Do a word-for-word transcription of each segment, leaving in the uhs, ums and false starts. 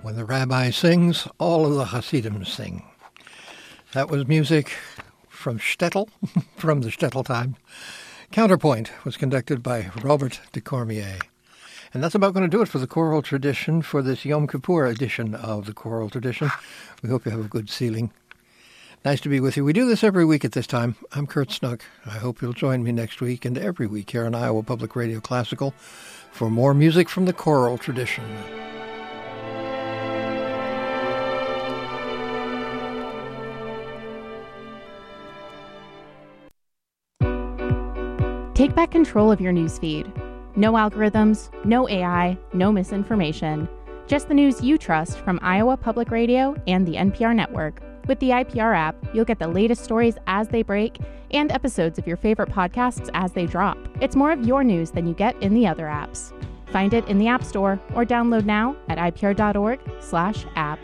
When the rabbi sings, all of the Hasidim sing. That was music from Shtetl, from the Shtetl time. Counterpoint was conducted by Robert de Cormier. And that's about going to do it for the choral tradition for this Yom Kippur edition of the choral tradition. We hope you have a good ceiling. Nice to be with you. We do this every week at this time. I'm Kurt Snook. I hope you'll join me next week and every week here on Iowa Public Radio Classical for more music from the choral tradition. Take back control of your newsfeed. No algorithms, no A I, no misinformation. Just the news you trust from Iowa Public Radio and the N P R network. With the I P R app, you'll get the latest stories as they break and episodes of your favorite podcasts as they drop. It's more of your news than you get in the other apps. Find it in the App Store or download now at I P R dot org slash app.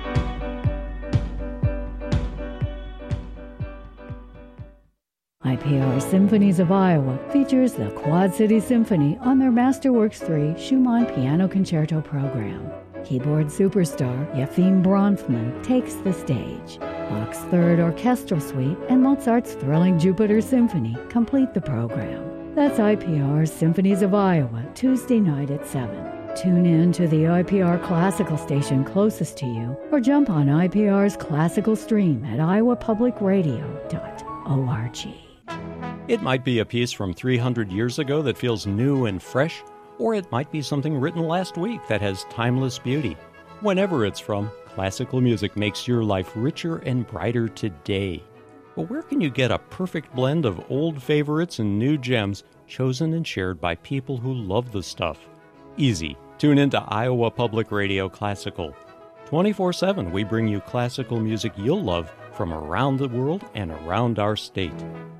I P R Symphonies of Iowa features the Quad City Symphony on their Masterworks three Schumann Piano Concerto program. Keyboard superstar Yefim Bronfman takes the stage. Bach's Third Orchestral Suite and Mozart's thrilling Jupiter Symphony complete the program. That's I P R's Symphonies of Iowa, Tuesday night at seven. Tune in to the I P R classical station closest to you or jump on I P R's classical stream at iowa public radio dot org. It might be a piece from three hundred years ago that feels new and fresh, or it might be something written last week that has timeless beauty. Whenever it's from, classical music makes your life richer and brighter today. But where can you get a perfect blend of old favorites and new gems chosen and shared by people who love the stuff? Easy. Tune into Iowa Public Radio Classical. twenty-four seven, we bring you classical music you'll love from around the world and around our state.